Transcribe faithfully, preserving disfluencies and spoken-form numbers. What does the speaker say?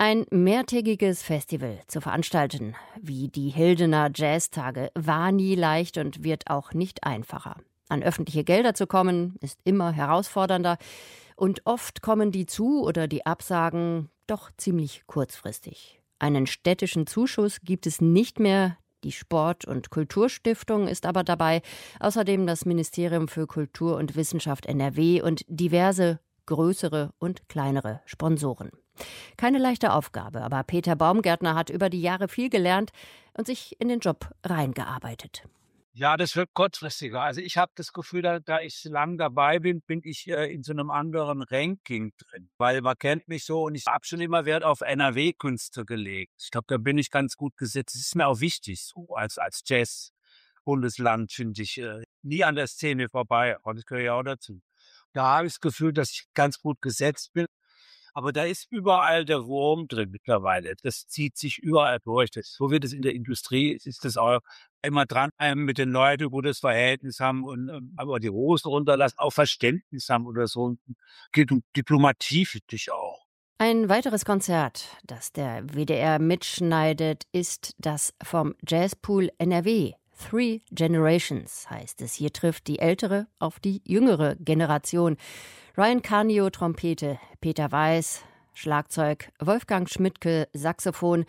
Ein mehrtägiges Festival zu veranstalten, wie die Hildener Jazztage, war nie leicht und wird auch nicht einfacher. An öffentliche Gelder zu kommen, ist immer herausfordernder. Und oft kommen die Zu- oder die Absagen doch ziemlich kurzfristig. Einen städtischen Zuschuss gibt es nicht mehr. Die Sport- und Kulturstiftung ist aber dabei. Außerdem das Ministerium für Kultur und Wissenschaft N R W und diverse größere und kleinere Sponsoren. Keine leichte Aufgabe, aber Peter Baumgärtner hat über die Jahre viel gelernt und sich in den Job reingearbeitet. Ja, das wird kurzfristiger. Also ich habe das Gefühl, da, da ich lang dabei bin, bin ich äh, in so einem anderen Ranking drin. Weil man kennt mich so und ich habe schon immer Wert auf N R W-Künste gelegt. Ich glaube, da bin ich ganz gut gesetzt. Das ist mir auch wichtig, so als, als Jazz-Bundesland finde ich äh, nie an der Szene vorbei. Und das gehört ja auch dazu. Da habe ich das Gefühl, dass ich ganz gut gesetzt bin. Aber da ist überall der Wurm drin mittlerweile. Das zieht sich überall durch. Das, so wird es in der Industrie, ist das auch immer dran mit den Leuten, wo das Verhältnis haben und ähm, aber die Hosen runterlassen, auch Verständnis haben oder so. Und geht um Diplomatie, finde ich auch. Ein weiteres Konzert, das der W D R mitschneidet, ist das vom Jazzpool N R W. Three Generations heißt es. Hier trifft die ältere auf die jüngere Generation. Ryan Canio, Trompete, Peter Weiß, Schlagzeug, Wolfgang Schmidtke, Saxophon,